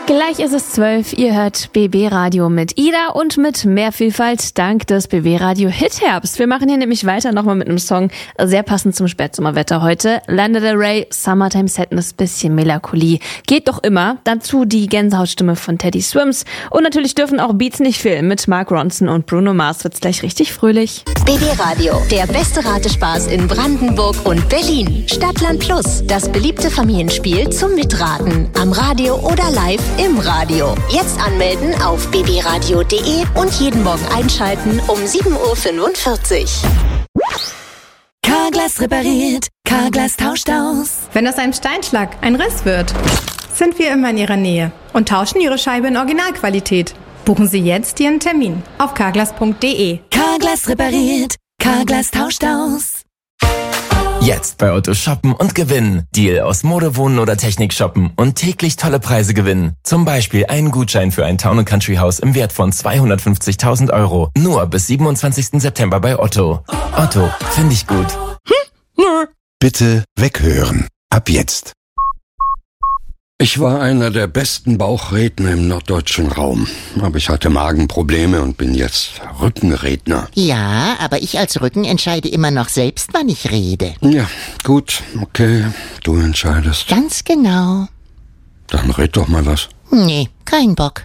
Gleich ist es 12, ihr hört BB Radio mit Ida und mit mehr Vielfalt dank des BB Radio Hitherbst. Wir machen hier nämlich weiter nochmal mit einem Song, sehr passend zum Spätsommerwetter heute. Lana Del Rey, Summertime Sadness, bisschen Melancholie. Geht doch immer. Dazu die Gänsehautstimme von Teddy Swims. Und natürlich dürfen auch Beats nicht fehlen. Mit Mark Ronson und Bruno Mars wird's gleich richtig fröhlich. BB Radio, der beste Ratespaß in Brandenburg und Berlin. Stadtland Plus, das beliebte Familienspiel zum Mitraten. Am Radio oder live im Radio. Jetzt anmelden auf bbradio.de und jeden Morgen einschalten um 7.45 Uhr. Carglass repariert, Carglass tauscht aus. Wenn aus einem Steinschlag ein Riss wird, sind wir immer in Ihrer Nähe und tauschen Ihre Scheibe in Originalqualität. Buchen Sie jetzt Ihren Termin auf carglass.de. Carglass repariert, Carglass tauscht aus. Jetzt bei Otto shoppen und gewinnen. Deal aus Mode, Wohnen oder Technik shoppen und täglich tolle Preise gewinnen. Zum Beispiel einen Gutschein für ein Town & Country Haus im Wert von 250.000 €. Nur bis 27. September bei Otto. Otto, finde ich gut. Bitte weghören. Ab jetzt. Ich war einer der besten Bauchredner im norddeutschen Raum. Aber ich hatte Magenprobleme und bin jetzt Rückenredner. Ja, aber ich als Rücken entscheide immer noch selbst, wann ich rede. Ja, gut, okay, du entscheidest. Ganz genau. Dann red doch mal was. Nee, kein Bock.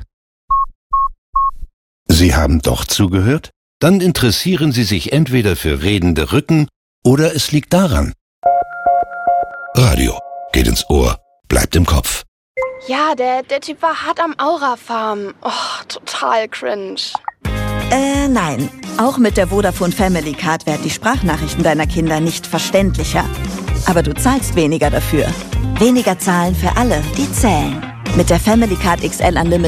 Sie haben doch zugehört? Dann interessieren Sie sich entweder für redende Rücken oder es liegt daran. Radio geht ins Ohr, bleibt im Kopf. Ja, der Typ war hart am Aura-Farm. Oh, total cringe. Nein. Auch mit der Vodafone Family Card werden die Sprachnachrichten deiner Kinder nicht verständlicher. Aber du zahlst weniger dafür. Weniger zahlen für alle, die zählen. Mit der Family Card XL Unlimited